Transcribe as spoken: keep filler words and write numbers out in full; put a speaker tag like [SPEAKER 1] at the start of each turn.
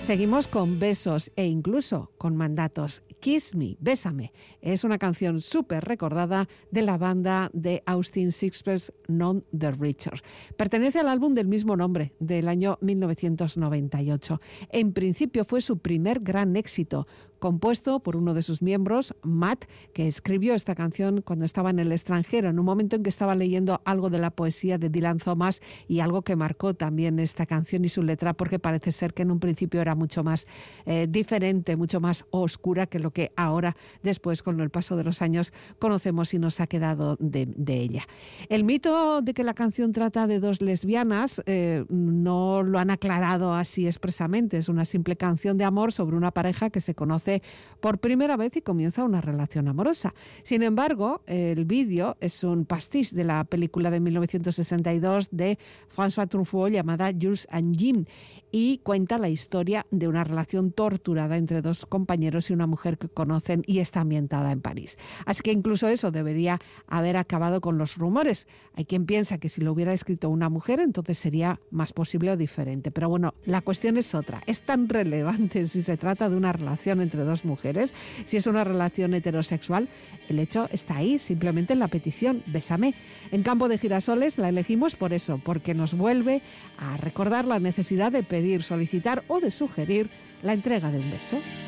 [SPEAKER 1] Seguimos con besos e incluso con mandatos. Kiss Me, Bésame, es una canción súper recordada de la banda de Austin Sixpence, None the Richer. Pertenece al álbum del mismo nombre, del año mil novecientos noventa y ocho. En principio fue su primer gran éxito, compuesto por uno de sus miembros, Matt, que escribió esta canción cuando estaba en el extranjero, en un momento en que estaba leyendo algo de la poesía de Dylan Thomas y algo que marcó también esta canción y su letra, porque parece ser que en un principio era mucho más eh, diferente, mucho más oscura que lo que ahora, después, con el paso de los años, conocemos y nos ha quedado de, de ella. El mito de que la canción trata de dos lesbianas eh, no lo han aclarado así expresamente. Es una simple canción de amor sobre una pareja que se conoce por primera vez y comienza una relación amorosa. Sin embargo, el vídeo es un pastiche de la película de mil novecientos sesenta y dos de François Truffaut llamada Jules and Jim y cuenta la historia de una relación torturada entre dos compañeros y una mujer que conocen y está ambientada en París. Así que incluso eso debería haber acabado con los rumores. Hay quien piensa que si lo hubiera escrito una mujer entonces sería más posible o diferente. Pero bueno, la cuestión es otra. Es tan relevante si se trata de una relación entre dos mujeres, si es una relación heterosexual, el hecho está ahí, simplemente en la petición, bésame. En Campo de Girasoles la elegimos por eso, porque nos vuelve a recordar la necesidad de pedir, solicitar o de sugerir la entrega de un beso.